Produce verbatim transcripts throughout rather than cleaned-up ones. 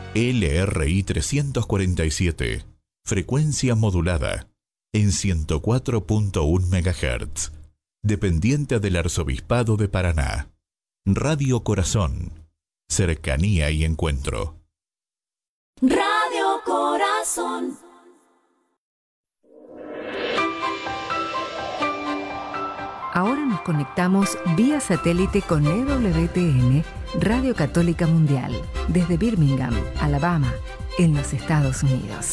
L R I trescientos cuarenta y siete, frecuencia modulada, en ciento cuatro punto uno megahertz, dependiente del Arzobispado de Paraná. Radio Corazón, cercanía y encuentro. Radio Corazón. Ahora nos conectamos vía satélite con E W T N, Radio Católica Mundial, desde Birmingham, Alabama, en los Estados Unidos.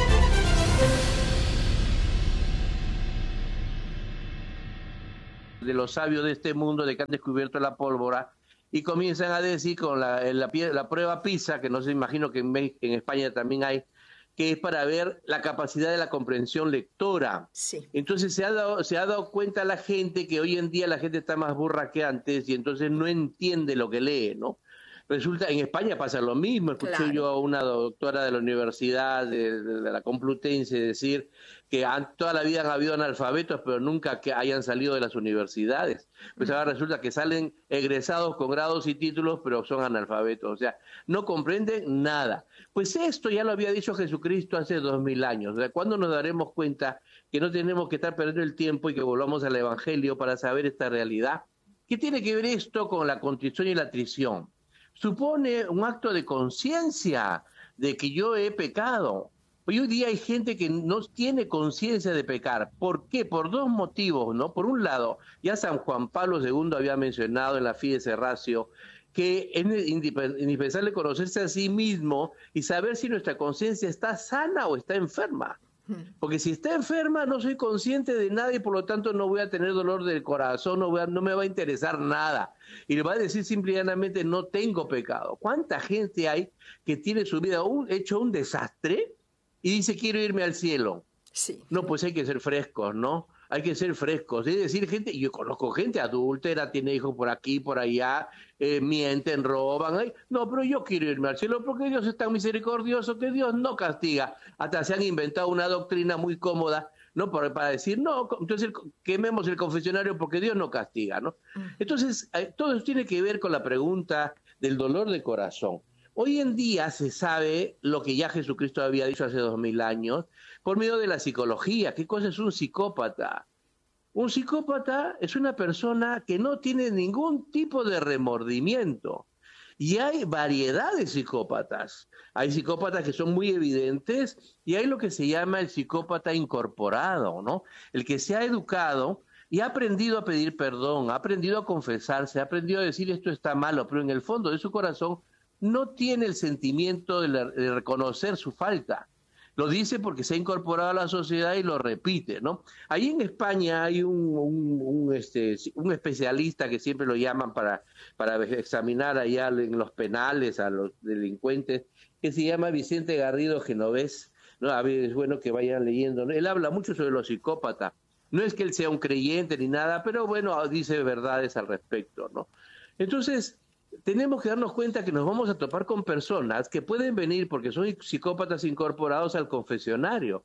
De los sabios de este mundo, de que han descubierto la pólvora, y comienzan a decir con la, la, la prueba PISA, que no se imagino que en, en España también hay, que es para ver la capacidad de la comprensión lectora. Sí. Entonces se ha dado, se ha dado cuenta la gente que hoy en día la gente está más burra que antes y entonces no entiende lo que lee, ¿no? Resulta, en España pasa lo mismo. Escuché Claro. yo a una doctora de la Universidad de, de, de la Complutense decir que han, toda la vida han habido analfabetos, pero nunca que hayan salido de las universidades. Pues ahora resulta que salen egresados con grados y títulos, pero son analfabetos. O sea, no comprenden nada. Pues esto ya lo había dicho Jesucristo hace dos mil años. O sea, ¿cuándo nos daremos cuenta que no tenemos que estar perdiendo el tiempo y que volvamos al Evangelio para saber esta realidad? ¿Qué tiene que ver esto con la contrición y la atrición? Supone un acto de conciencia de que yo he pecado. Hoy en día hay gente que no tiene conciencia de pecar. ¿Por qué? Por dos motivos, ¿no? Por un lado, ya San Juan Pablo segundo había mencionado en la Fides Ratio que es indispensable conocerse a sí mismo y saber si nuestra conciencia está sana o está enferma. Porque si está enferma no soy consciente de nada y por lo tanto no voy a tener dolor del corazón, no, voy a, no me va a interesar nada. Y le va a decir simplemente no tengo pecado. ¿Cuánta gente hay que tiene su vida un, hecho un desastre y dice quiero irme al cielo? Sí. No, pues hay que ser frescos, ¿no? Hay que ser frescos. Es decir, gente, yo conozco gente adúltera, tiene hijos por aquí, por allá, eh, mienten, roban. Ay, no, pero yo quiero irme al cielo porque Dios es tan misericordioso que Dios no castiga. Hasta se han inventado una doctrina muy cómoda, ¿no? Para, para decir, no, entonces quememos el confesionario porque Dios no castiga, ¿no? Entonces, eh, todo eso tiene que ver con la pregunta del dolor de corazón. Hoy en día se sabe lo que ya Jesucristo había dicho hace dos mil años por medio de la psicología. ¿Qué cosa es un psicópata? Un psicópata es una persona que no tiene ningún tipo de remordimiento. Y hay variedad de psicópatas. Hay psicópatas que son muy evidentes y hay lo que se llama el psicópata incorporado, ¿no? El que se ha educado y ha aprendido a pedir perdón, ha aprendido a confesarse, ha aprendido a decir esto está malo, pero en el fondo de su corazón no tiene el sentimiento de, la, de reconocer su falta. Lo dice porque se ha incorporado a la sociedad y lo repite, ¿no? Ahí en España hay un, un, un, este, un especialista que siempre lo llaman para, para examinar allá en los penales a los delincuentes, que se llama Vicente Garrido Genovés, ¿no? A ver, es bueno que vayan leyendo, ¿no? Él habla mucho sobre los psicópatas. No es que él sea un creyente ni nada, pero bueno, dice verdades al respecto, ¿no? Entonces, tenemos que darnos cuenta que nos vamos a topar con personas que pueden venir porque son psicópatas incorporados al confesionario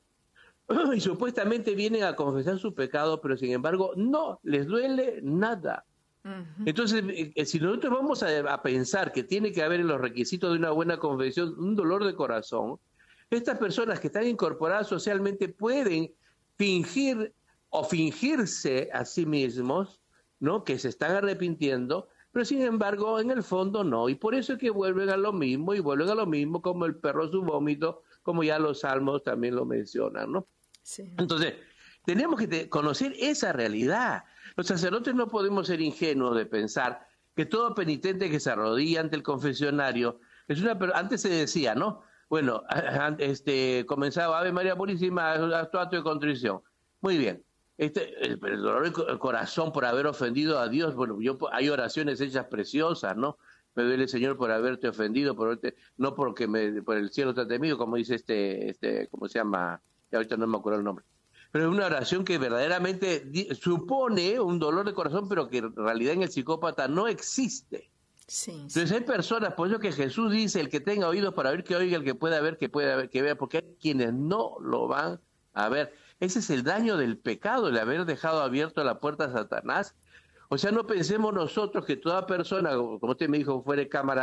y supuestamente vienen a confesar su pecado, pero sin embargo no les duele nada. Uh-huh. Entonces, eh, si nosotros vamos a, a pensar que tiene que haber en los requisitos de una buena confesión un dolor de corazón, estas personas que están incorporadas socialmente pueden fingir o fingirse a sí mismos, ¿no? Que se están arrepintiendo, pero sin embargo en el fondo no, y por eso es que vuelven a lo mismo y vuelven a lo mismo como el perro a su vómito, como ya los salmos también lo mencionan, ¿no? Sí. Entonces tenemos que te- conocer esa realidad. Los sacerdotes no podemos ser ingenuos de pensar que todo penitente que se arrodilla ante el confesionario es una per- antes se decía, ¿no? Bueno, este comenzaba Ave María Purísima, acto de contrición. Muy bien. Este, el, el dolor del corazón por haber ofendido a Dios, bueno, yo hay oraciones hechas preciosas, ¿no? Me duele, Señor, por haberte ofendido, por haberte, no porque me, por el cielo te ha temido, como dice este, este, ¿cómo se llama? Ya ahorita no me acuerdo el nombre. Pero es una oración que verdaderamente di- supone un dolor de corazón, pero que en realidad en el psicópata no existe. Sí, sí. Entonces hay personas, por eso que Jesús dice, el que tenga oídos para oír, que oiga, el que pueda ver, que pueda ver, que vea, porque hay quienes no lo van a ver. Ese es el daño del pecado, el haber dejado abierto la puerta a Satanás. O sea, no pensemos nosotros que toda persona, como usted me dijo fuera de cámara,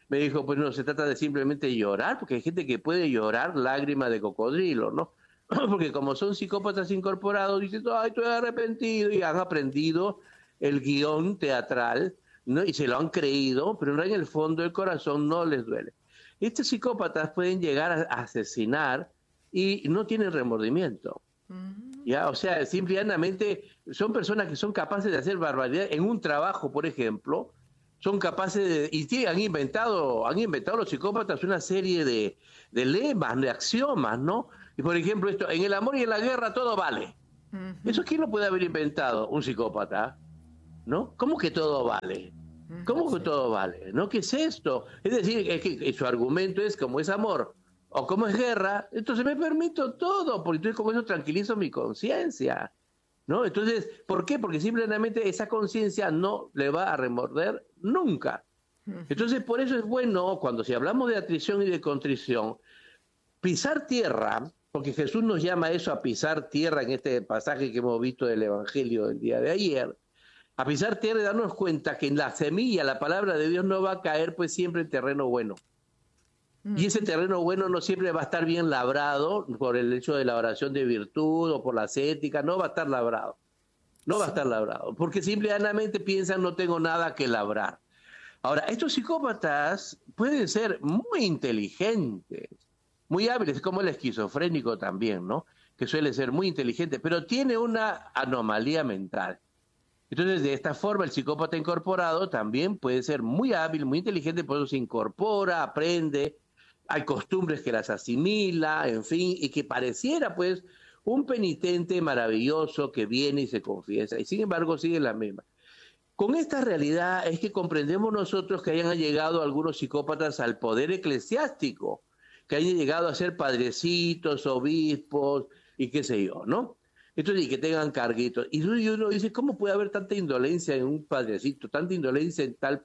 me dijo, pues no, se trata de simplemente llorar, porque hay gente que puede llorar lágrimas de cocodrilo, ¿no? Porque como son psicópatas incorporados, dicen, ay, estoy arrepentido, y han aprendido el guión teatral, ¿no? Y se lo han creído, pero en el fondo del corazón no les duele. Estos psicópatas pueden llegar a asesinar y no tienen remordimiento. Uh-huh. ¿Ya? O sea, simplemente son personas que son capaces de hacer barbaridades en un trabajo, por ejemplo, son capaces de... Y sí, han inventado, han inventado los psicópatas una serie de, de lemas, de axiomas, ¿no? Y por ejemplo, esto, en el amor y en la guerra todo vale. Uh-huh. ¿Eso quién lo puede haber inventado? Un psicópata, ¿no? ¿Cómo que todo vale? ¿Cómo que todo vale? ¿No? ¿Qué es esto? Es decir, es que su argumento es como es amor o como es guerra, entonces me permito todo, porque entonces con eso tranquilizo mi conciencia, ¿no? Entonces, ¿por qué? Porque simplemente esa conciencia no le va a remorder nunca. Entonces, por eso es bueno, cuando si hablamos de atrición y de contrición, pisar tierra, porque Jesús nos llama eso a pisar tierra en este pasaje que hemos visto del Evangelio del día de ayer, a pisar tierra y darnos cuenta que en la semilla, la palabra de Dios no va a caer pues siempre en terreno bueno. Mm. Y ese terreno bueno no siempre va a estar bien labrado por el hecho de la oración de virtud o por las éticas, no va a estar labrado. No sí. va a estar labrado, porque simplemente piensan no tengo nada que labrar. Ahora, estos psicópatas pueden ser muy inteligentes, muy hábiles, como el esquizofrénico también, ¿no? Que suele ser muy inteligente, pero tiene una anomalía mental. Entonces, de esta forma, el psicópata incorporado también puede ser muy hábil, muy inteligente, por eso se incorpora, aprende, hay costumbres que las asimila, en fin, y que pareciera, pues, un penitente maravilloso que viene y se confiesa, y sin embargo sigue la misma. Con esta realidad es que comprendemos nosotros que hayan llegado algunos psicópatas al poder eclesiástico, que hayan llegado a ser padrecitos, obispos, y qué sé yo, ¿no? Entonces, y que tengan carguitos. Y uno dice, ¿cómo puede haber tanta indolencia en un padrecito, tanta indolencia en tal,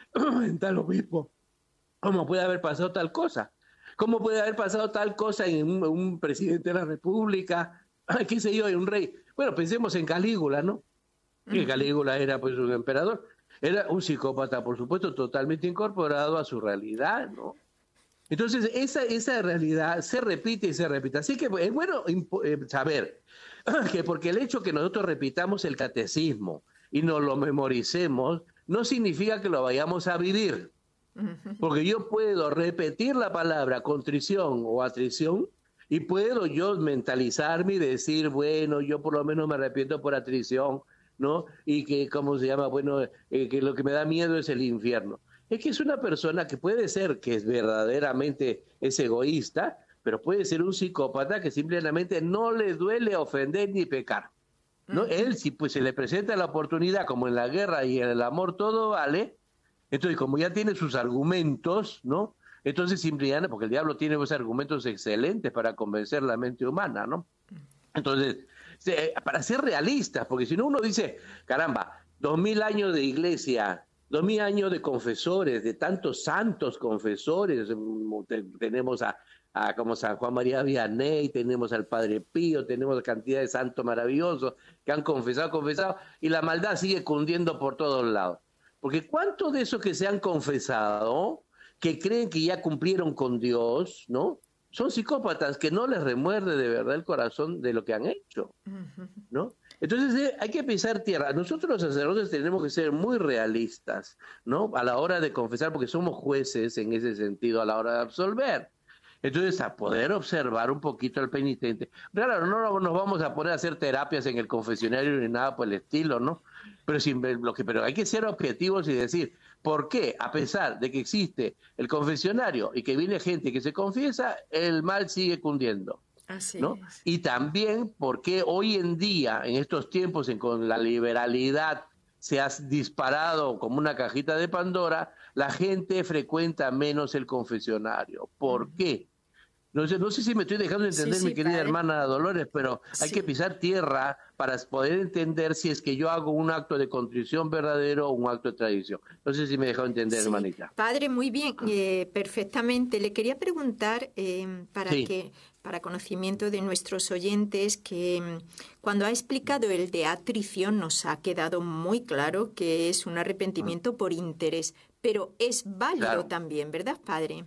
en tal obispo? ¿Cómo puede haber pasado tal cosa? ¿Cómo puede haber pasado tal cosa en un, un presidente de la República? ¿Qué sé yo, en un rey? Bueno, pensemos en Calígula, ¿no? Que Calígula era pues un emperador. Era un psicópata, por supuesto, totalmente incorporado a su realidad, ¿no? Entonces, esa, esa realidad se repite y se repite. Así que es bueno saber que porque el hecho que nosotros repitamos el catecismo y nos lo memoricemos, no significa que lo vayamos a vivir. Porque yo puedo repetir la palabra contrición o atrición y puedo yo mentalizarme y decir, bueno, yo por lo menos me arrepiento por atrición, ¿no? Y que, ¿cómo se llama? Bueno, eh, que lo que me da miedo es el infierno. Es que es una persona que puede ser que es verdaderamente es egoísta, pero puede ser un psicópata que simplemente no le duele ofender ni pecar, ¿no? Uh-huh. Él, si pues se le presenta la oportunidad, como en la guerra y en el amor todo vale, entonces como ya tiene sus argumentos, ¿no? Entonces simplemente, porque el diablo tiene esos argumentos excelentes para convencer la mente humana, ¿no? Entonces, para ser realistas, porque si no uno dice, caramba, dos mil años de iglesia, dos mil años de confesores, de tantos santos confesores, tenemos a, a como San Juan María Vianney, tenemos al Padre Pío, tenemos cantidad de santos maravillosos que han confesado, confesado, y la maldad sigue cundiendo por todos lados. Porque ¿cuántos de esos que se han confesado, que creen que ya cumplieron con Dios, ¿no? Son psicópatas que no les remuerde de verdad el corazón de lo que han hecho, ¿no? Entonces eh, hay que pisar tierra. Nosotros los sacerdotes tenemos que ser muy realistas, ¿no? A la hora de confesar, porque somos jueces en ese sentido a la hora de absolver. Entonces, a poder observar un poquito al penitente. Claro, no nos vamos a poner a hacer terapias en el confesionario ni nada por el estilo, ¿no? Pero, sin, lo que, pero hay que ser objetivos y decir, ¿por qué? A pesar de que existe el confesionario y que viene gente que se confiesa, el mal sigue cundiendo. Así ¿no? es. Y también porque hoy en día, en estos tiempos en con la liberalidad se ha disparado como una cajita de Pandora, la gente frecuenta menos el confesionario. ¿Por uh-huh. qué? No sé, no sé si me estoy dejando de entender, sí, sí, mi querida padre. hermana Dolores, pero hay sí. que pisar tierra para poder entender si es que yo hago un acto de contrición verdadero o un acto de tradición. No sé si me he dejado entender, sí. hermanita. Padre, muy bien, eh, perfectamente. Le quería preguntar, eh, para sí. que para conocimiento de nuestros oyentes, que cuando ha explicado el de atrición nos ha quedado muy claro que es un arrepentimiento por interés. pero es válido Claro. también, ¿verdad, Padre?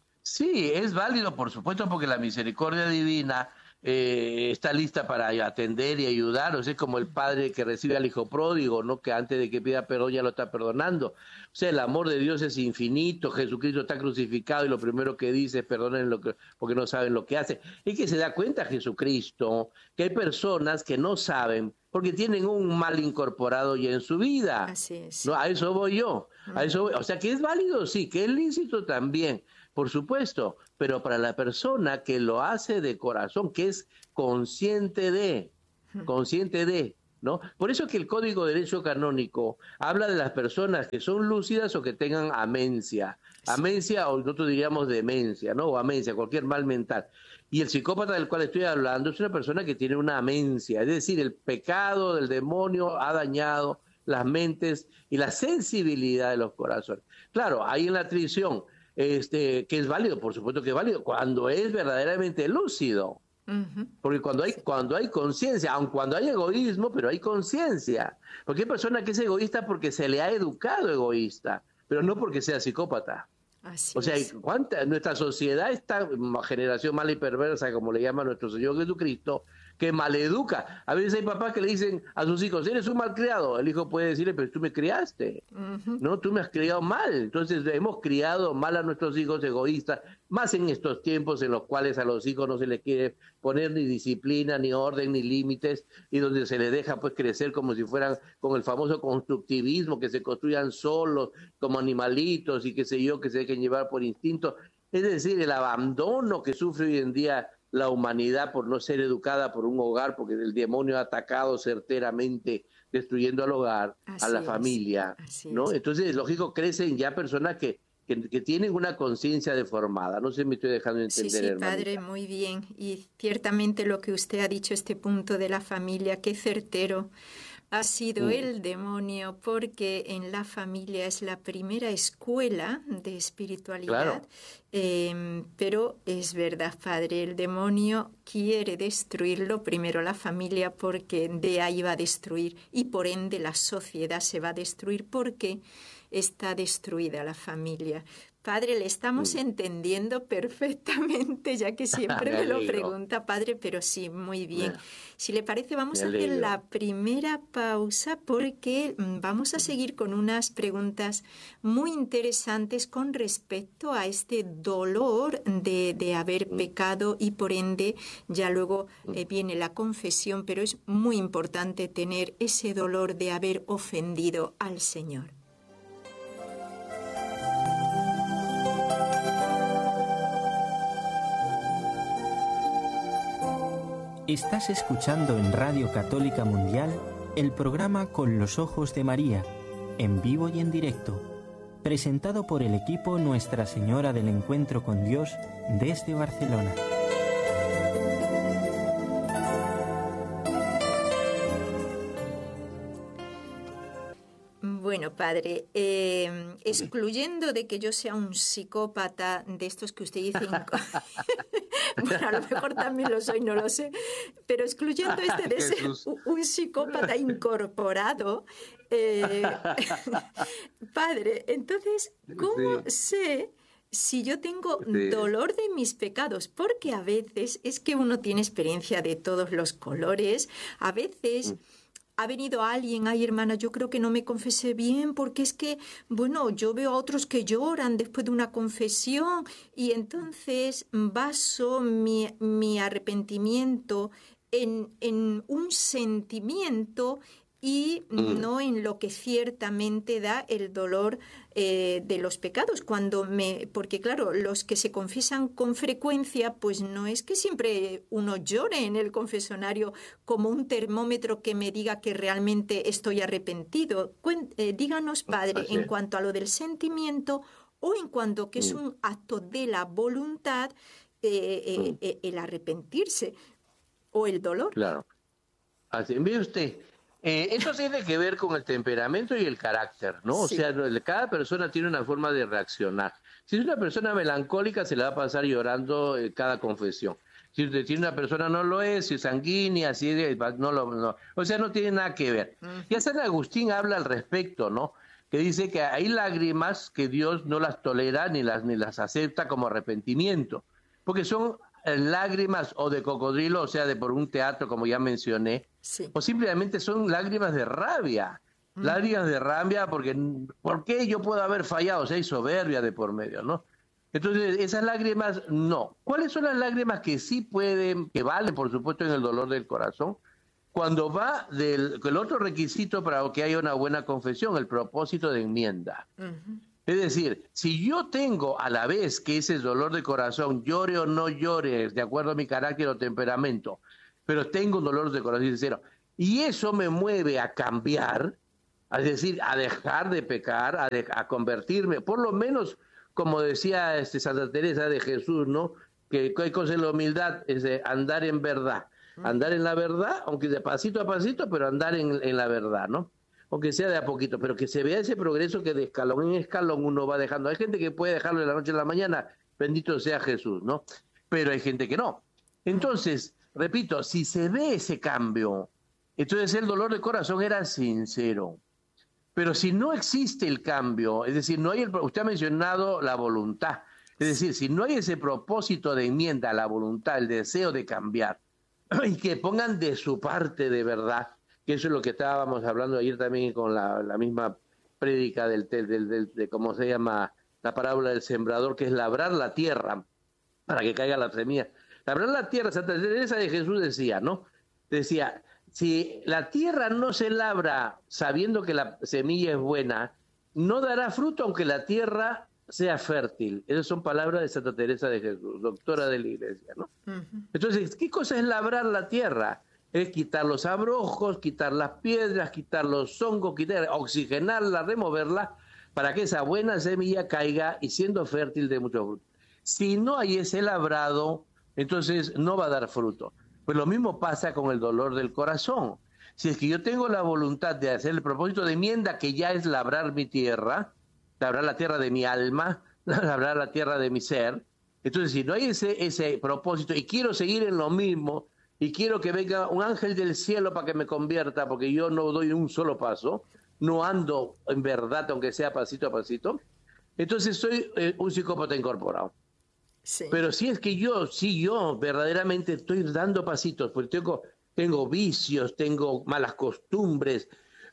Sí, es válido, por supuesto, porque la misericordia divina eh, está lista para atender y ayudar. O sea, es como el padre que recibe al hijo pródigo, ¿no? Que antes de que pida perdón ya lo está perdonando. O sea, el amor de Dios es infinito. Jesucristo está crucificado y lo primero que dice es perdonen lo que, porque no saben lo que hacen. Es que se da cuenta Jesucristo que hay personas que no saben porque tienen un mal incorporado ya en su vida. Así es. No, a eso voy yo. A eso voy. O sea, que es válido, sí, que es lícito también. Por supuesto, pero para la persona que lo hace de corazón, que es consciente de, consciente de, ¿no? Por eso que el Código de Derecho Canónico habla de las personas que son lúcidas o que tengan amencia. Amencia, o nosotros diríamos demencia, ¿no? O amencia, cualquier mal mental. Y el psicópata del cual estoy hablando es una persona que tiene una amencia, es decir, el pecado del demonio ha dañado las mentes y la sensibilidad de los corazones. Claro, hay en la traición, Este, que es válido, por supuesto que es válido, cuando es verdaderamente lúcido. Uh-huh. Porque cuando hay, cuando hay conciencia, aun cuando hay egoísmo, pero hay conciencia. Porque hay persona que es egoísta porque se le ha educado egoísta, pero no porque sea psicópata. Así o sea, es. ¿cuánta, nuestra sociedad, esta generación mala y perversa, como le llama nuestro Señor Jesucristo, que maleduca. A veces hay papás que le dicen a sus hijos, eres un malcriado. El hijo puede decirle, pero tú me criaste. Uh-huh. No, tú me has criado mal. Entonces hemos criado mal a nuestros hijos egoístas, más en estos tiempos en los cuales a los hijos no se les quiere poner ni disciplina, ni orden, ni límites, y donde se les deja pues crecer como si fueran con el famoso constructivismo, que se construyan solos, como animalitos y qué sé yo, que se dejen llevar por instinto. Es decir, el abandono que sufre hoy en día la humanidad por no ser educada por un hogar, porque el demonio ha atacado certeramente, destruyendo al hogar, así a la es, familia, ¿no? Es. Entonces, lógico, crecen ya personas que, que, que tienen una conciencia deformada. No sé si me estoy dejando entender, sí, sí, hermanita. Padre, muy bien. Y ciertamente lo que usted ha dicho, este punto de la familia, qué certero ha sido mm. el demonio, porque en la familia es la primera escuela de espiritualidad. Claro. Eh, pero es verdad, Padre, el demonio quiere destruirlo, primero la familia, porque de ahí va a destruir, y por ende la sociedad se va a destruir porque está destruida la familia. Padre, le estamos mm. entendiendo perfectamente, ya que siempre me, me lo pregunta, Padre, pero sí, muy bien. Me, si le parece, vamos a hacer la primera pausa porque vamos a seguir con unas preguntas muy interesantes con respecto a este dolor de, de haber mm. pecado, y por ende ya luego eh, viene la confesión, pero es muy importante tener ese dolor de haber ofendido al Señor. Estás escuchando en Radio Católica Mundial el programa Con los Ojos de María, en vivo y en directo, presentado por el equipo Nuestra Señora del Encuentro con Dios desde Barcelona. Bueno, Padre, eh, excluyendo de que yo sea un psicópata de estos que usted dice... Bueno, a lo mejor también lo soy, no lo sé, pero excluyendo este de ser un psicópata incorporado, eh, Padre, entonces, ¿cómo sí. sé si yo tengo sí. dolor de mis pecados? Porque a veces es que uno tiene experiencia de todos los colores, a veces... Mm. Ha venido alguien, ay hermana, yo creo que no me confesé bien porque es que, bueno, yo veo a otros que lloran después de una confesión y entonces baso mi, mi arrepentimiento en, en un sentimiento y mm. no en lo que ciertamente da el dolor eh, de los pecados. Cuando me, porque claro, los que se confiesan con frecuencia, pues no es que siempre uno llore en el confesionario como un termómetro que me diga que realmente estoy arrepentido. Cuen, eh, díganos, Padre, Así en es. cuanto a lo del sentimiento o en cuanto que mm. es un acto de la voluntad, eh, eh, mm. eh, el arrepentirse o el dolor. Claro. Así, ve usted. Eh, eso tiene que ver con el temperamento y el carácter, ¿no? Sí. O sea, cada persona tiene una forma de reaccionar. Si es una persona melancólica, se le va a pasar llorando eh, cada confesión. Si usted tiene una persona no lo es, si es sanguínea, si es, no lo, no. O sea, no tiene nada que ver. Uh-huh. Ya San Agustín habla al respecto, ¿no? que dice que hay lágrimas que Dios no las tolera ni las, ni las acepta como arrepentimiento, porque son lágrimas o de cocodrilo, o sea, de por un teatro, como ya mencioné, sí. o simplemente son lágrimas de rabia, mm. lágrimas de rabia porque ¿por qué yo puedo haber fallado? O sea, hay soberbia de por medio, ¿no? Entonces, esas lágrimas, no. ¿Cuáles son las lágrimas que sí pueden, que valen, por supuesto, en el dolor del corazón? Cuando va del el otro requisito para que haya una buena confesión, el propósito de enmienda. Uh-huh. Es decir, si yo tengo a la vez que ese dolor de corazón, llore o no llore, de acuerdo a mi carácter o temperamento, pero tengo un dolor de corazón sincero, y eso me mueve a cambiar, es decir, a dejar de pecar, a, de, a convertirme, por lo menos, como decía este Santa Teresa de Jesús, ¿no? Que hay cosa en la humildad, es de andar en verdad. Andar en la verdad, aunque de pasito a pasito, pero andar en, en la verdad, ¿no? Aunque sea de a poquito, pero que se vea ese progreso que de escalón en escalón uno va dejando. Hay gente que puede dejarlo de la noche a la mañana, bendito sea Jesús, ¿no? Pero hay gente que no. Entonces, repito, si se ve ese cambio, entonces el dolor de corazón era sincero. Pero si no existe el cambio, es decir, no hay el, usted ha mencionado la voluntad, es decir, si no hay ese propósito de enmienda, la voluntad, el deseo de cambiar, y que pongan de su parte de verdad, que eso es lo que estábamos hablando ayer también con la, la misma prédica del, del, del, del, de cómo se llama la parábola del sembrador, que es labrar la tierra para que caiga la semilla. Labrar la tierra, Santa Teresa de Jesús decía, ¿no? Decía, si la tierra no se labra sabiendo que la semilla es buena, no dará fruto aunque la tierra sea fértil. Esas son palabras de Santa Teresa de Jesús, doctora de la Iglesia, ¿no? Uh-huh. Entonces, ¿qué cosa es labrar la tierra? Es quitar los abrojos, quitar las piedras, quitar los hongos, quitar, oxigenarla, removerla, para que esa buena semilla caiga y siendo fértil de mucho fruto. Si no hay ese labrado, entonces no va a dar fruto. Pues lo mismo pasa con el dolor del corazón. Si es que yo tengo la voluntad de hacer el propósito de enmienda, que ya es labrar mi tierra, labrar la tierra de mi alma, labrar la tierra de mi ser. Entonces, si no hay ese, ese propósito y quiero seguir en lo mismo y quiero que venga un ángel del cielo para que me convierta, porque yo no doy un solo paso, no ando en verdad, aunque sea pasito a pasito, entonces soy eh, un psicópata incorporado. Sí. Pero si es que yo, si yo verdaderamente estoy dando pasitos, porque tengo, tengo vicios, tengo malas costumbres,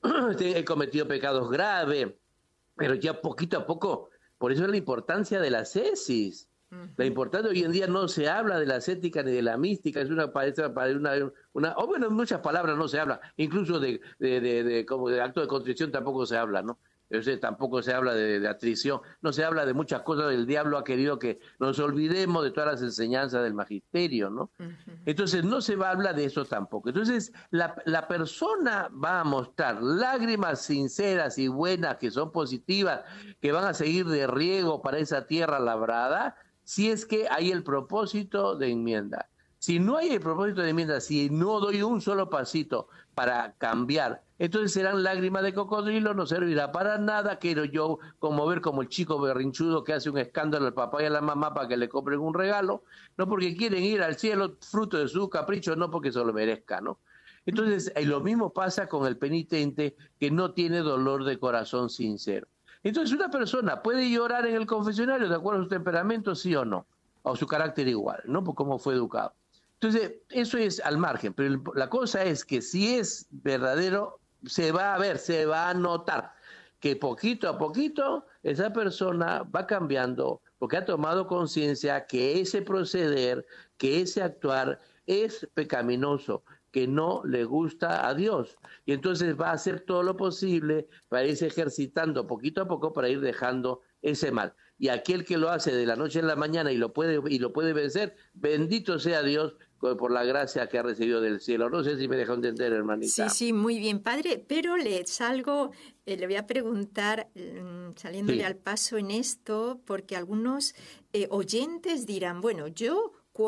he cometido pecados graves, pero ya poquito a poco, por eso es la importancia de la ascesis. Uh-huh. La importancia hoy en día no se habla de la ascética ni de la mística, es una una, una o bueno, en muchas palabras no se habla, incluso de, de, de, de, como de acto de contrición tampoco se habla, ¿no? Entonces, tampoco se habla de, de atrición, no se habla de muchas cosas. El diablo ha querido que nos olvidemos de todas las enseñanzas del magisterio, ¿no? Uh-huh. Entonces no se va a hablar de eso tampoco. Entonces la, la persona va a mostrar lágrimas sinceras y buenas, que son positivas, que van a seguir de riego para esa tierra labrada, si es que hay el propósito de enmienda. Si no hay el propósito de enmienda, si no doy un solo pasito para cambiar, entonces serán lágrimas de cocodrilo, no servirá para nada. Quiero yo como ver como el chico berrinchudo que hace un escándalo al papá y a la mamá para que le compren un regalo, no porque quieren ir al cielo fruto de su capricho, no porque se lo merezca, ¿no? Entonces, lo mismo pasa con el penitente que no tiene dolor de corazón sincero. Entonces, una persona puede llorar en el confesionario de acuerdo a su temperamento, sí o no, o su carácter igual, ¿no? Por cómo fue educado. Entonces, eso es al margen, pero la cosa es que si es verdadero, se va a ver, se va a notar que poquito a poquito esa persona va cambiando porque ha tomado conciencia que ese proceder, que ese actuar es pecaminoso, que no le gusta a Dios. Y entonces va a hacer todo lo posible para irse ejercitando poquito a poco para ir dejando ese mal. Y aquel que lo hace de la noche a la mañana y lo puede, y lo puede vencer, bendito sea Dios por la gracia que ha recibido del cielo. No sé si me dejó entender, hermanita. Sí, sí, muy bien, padre, pero le salgo, eh, le voy a preguntar, mmm, saliéndole sí. al paso en esto, porque algunos eh, oyentes dirán, bueno, yo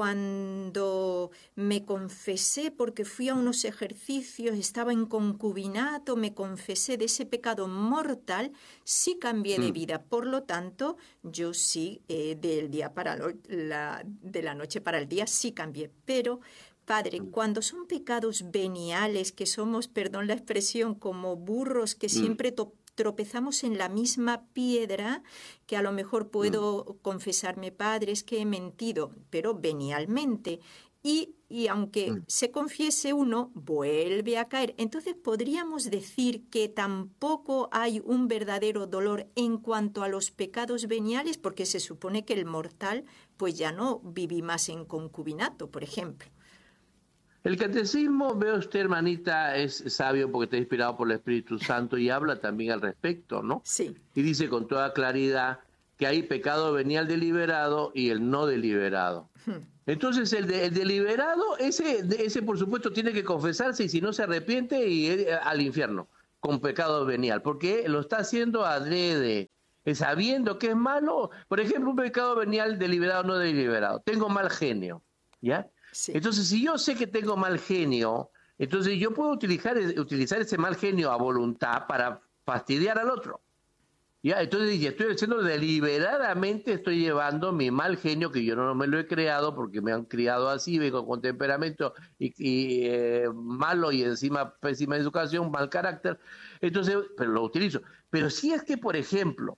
cuando me confesé, porque fui a unos ejercicios, estaba en concubinato, me confesé de ese pecado mortal, sí cambié mm. de vida. Por lo tanto, yo sí, eh, del día para lo, la, de la noche para el día, sí cambié. Pero, padre, cuando son pecados veniales, que somos, perdón la expresión, como burros que mm. siempre to- tropezamos en la misma piedra, que a lo mejor puedo mm. confesarme, Padre, es que he mentido, pero venialmente. Y, y aunque mm. se confiese uno, vuelve a caer. Entonces podríamos decir que tampoco hay un verdadero dolor en cuanto a los pecados veniales, porque se supone que el mortal pues ya no vive más en concubinato, por ejemplo. El catecismo, veo usted, hermanita, es sabio porque está inspirado por el Espíritu Santo y habla también al respecto, ¿no? Sí. Y dice con toda claridad que hay pecado venial deliberado y el no deliberado. Hmm. Entonces el, de, el deliberado, ese, ese por supuesto tiene que confesarse y si no se arrepiente y eh, al infierno con pecado venial, porque lo está haciendo adrede, sabiendo que es malo. Por ejemplo, un pecado venial deliberado o no deliberado. Tengo mal genio, ¿ya? Sí. Entonces, si yo sé que tengo mal genio, entonces yo puedo utilizar, utilizar ese mal genio a voluntad para fastidiar al otro. ¿Ya? Entonces, estoy haciendo deliberadamente, estoy llevando mi mal genio, que yo no me lo he creado porque me han criado así, vengo con temperamento y, y eh, malo y encima pésima educación, mal carácter. Entonces, pero lo utilizo. Pero si es que, por ejemplo,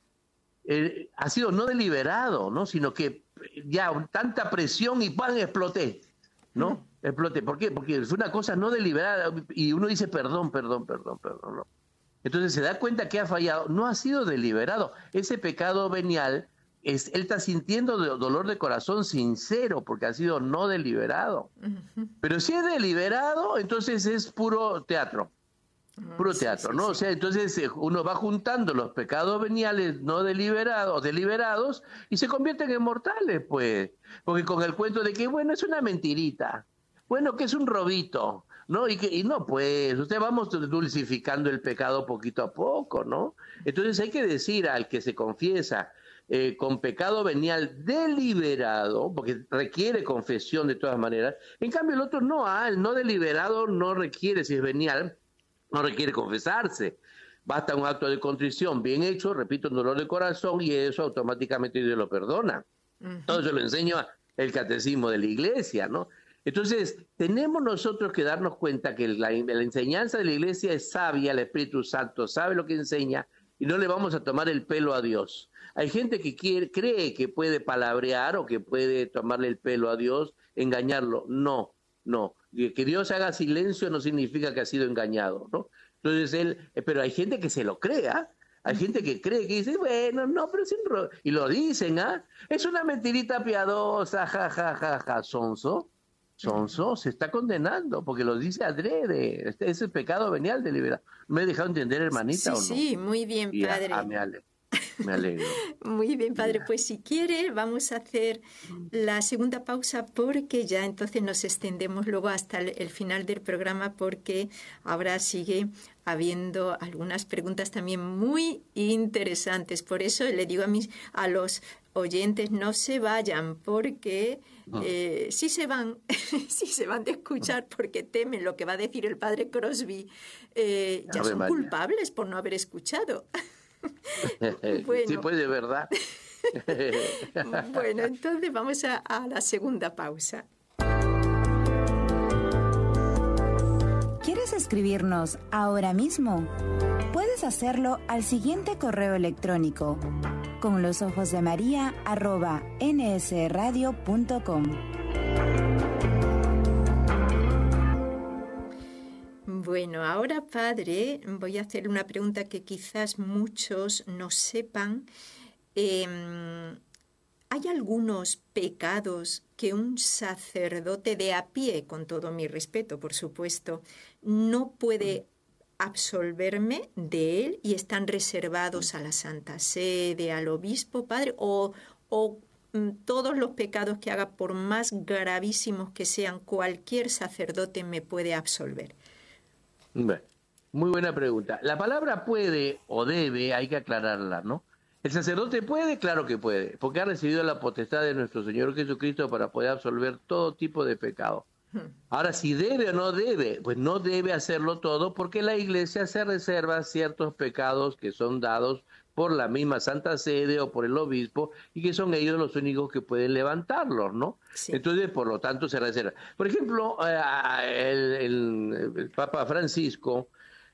eh, ha sido no deliberado, ¿no? Sino que ya tanta presión y ¡pam! Exploté. ¿No? Exploté. ¿Por qué? Porque fue una cosa no deliberada y uno dice perdón, perdón, perdón, perdón. No. Entonces se da cuenta que ha fallado. No ha sido deliberado. Ese pecado venial, es, él está sintiendo de, dolor de corazón sincero porque ha sido no deliberado. Uh-huh. Pero si es deliberado, entonces es puro teatro. Puro teatro, sí, sí, ¿no? Sí. O sea, entonces uno va juntando los pecados veniales no deliberados, deliberados, y se convierten en mortales, pues. Porque con el cuento de que, bueno, es una mentirita, bueno, que es un robito, ¿no? Y, que, y no, pues, usted vamos dulcificando el pecado poquito a poco, ¿no? Entonces hay que decir al que se confiesa eh, con pecado venial deliberado, porque requiere confesión de todas maneras, en cambio el otro no, ah, el no deliberado no requiere, si es venial, no requiere confesarse. Basta un acto de contrición bien hecho, repito, un dolor de corazón, y eso automáticamente Dios lo perdona. Uh-huh. Todo eso lo enseña el catecismo de la Iglesia, ¿no? Entonces, tenemos nosotros que darnos cuenta que la, la enseñanza de la Iglesia es sabia, el Espíritu Santo sabe lo que enseña, y no le vamos a tomar el pelo a Dios. Hay gente que quiere, cree que puede palabrear o que puede tomarle el pelo a Dios, engañarlo. No, no. Que Dios haga silencio no significa que ha sido engañado, ¿no? Entonces él, pero hay gente que se lo crea, hay gente que cree, que dice, bueno, no, pero es un ro-", y lo dicen, ¿ah? Es una mentirita piadosa, ja, ja, ja, ja, sonso, sonso, se está condenando, porque lo dice adrede, este es el pecado venial deliberado. ¿Me he dejado entender, hermanita, sí, o no? Sí, muy bien, padre. Ah, me alegro. Me alegro. Muy bien, padre. Pues si quiere, vamos a hacer la segunda pausa porque ya entonces nos extendemos luego hasta el, el final del programa porque ahora sigue habiendo algunas preguntas también muy interesantes. Por eso le digo a mis a los oyentes, no se vayan porque eh, sí se van, sí se van de escuchar porque temen lo que va a decir el padre Crosby. Eh, ya son María. Culpables por no haber escuchado. Bueno. Sí, pues de verdad. Bueno, entonces vamos a, a la segunda pausa. ¿Quieres escribirnos ahora mismo? Puedes hacerlo al siguiente correo electrónico: con los ojos de María arroba nsradio punto com. Bueno, ahora, padre, voy a hacer una pregunta que quizás muchos no sepan. Eh, ¿Hay algunos pecados que un sacerdote de a pie, con todo mi respeto, por supuesto, no puede absolverme de él y están reservados a la Santa Sede, al obispo, padre? ¿O, o todos los pecados que haga, por más gravísimos que sean, cualquier sacerdote me puede absolver? Bueno, muy buena pregunta. La palabra puede o debe, hay que aclararla, ¿no? ¿El sacerdote puede? Claro que puede, porque ha recibido la potestad de nuestro Señor Jesucristo para poder absolver todo tipo de pecado. Ahora, si debe o no debe, pues no debe hacerlo todo, porque la Iglesia se reserva ciertos pecados que son dados por la misma Santa Sede o por el obispo, y que son ellos los únicos que pueden levantarlos, ¿no? Sí. Entonces, por lo tanto, se reserva. Por ejemplo, el, el, el Papa Francisco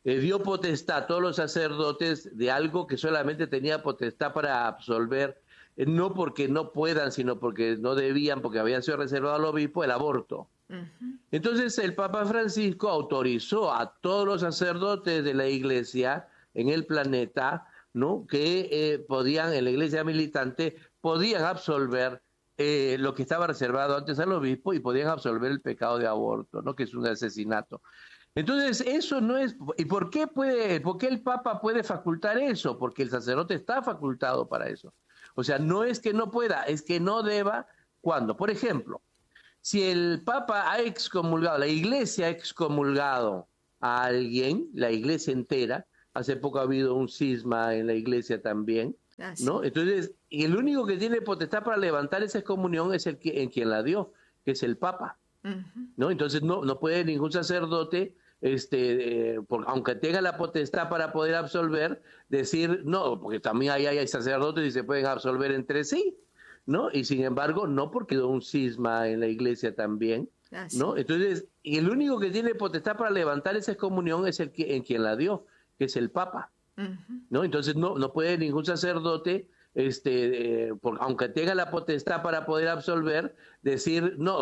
eh, dio potestad a todos los sacerdotes de algo que solamente tenía potestad para absolver, eh, no porque no puedan, sino porque no debían, porque habían sido reservados al obispo, el aborto. Uh-huh. Entonces el Papa Francisco autorizó a todos los sacerdotes de la Iglesia en el planeta, ¿no?, que eh, podían, en la Iglesia militante, podían absolver eh, lo que estaba reservado antes al obispo y podían absolver el pecado de aborto, ¿no?, que es un asesinato. Entonces, eso no es... ¿Y por qué puede, por qué el Papa puede facultar eso? Porque el sacerdote está facultado para eso. O sea, no es que no pueda, es que no deba. ¿Cuándo? Por ejemplo, si el Papa ha excomulgado, la Iglesia ha excomulgado a alguien, la Iglesia entera, hace poco ha habido un cisma en la Iglesia también, ah, sí. ¿no? Entonces, el único que tiene potestad para levantar esa excomunión es el que, en quien la dio, que es el Papa, uh-huh. ¿no? Entonces, no, no puede ningún sacerdote, este, eh, por, aunque tenga la potestad para poder absolver, decir no, porque también hay, hay sacerdotes y se pueden absolver entre sí, ¿no? Y sin embargo, no, porque hay un cisma en la Iglesia también, ah, sí. ¿no? Entonces, el único que tiene potestad para levantar esa excomunión es el que, en quien la dio, que es el Papa, uh-huh. ¿no? Entonces no, no puede ningún sacerdote, este, eh, por, aunque tenga la potestad para poder absolver, decir no,